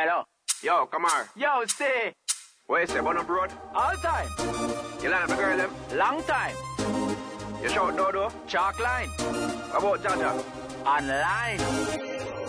Hello. Yo, come here. Yo, stay. What you say, Bun Up Road? All time. You line up the girl, them? Long time. You shout Dodo? Chalk line. How about Jaja? Online.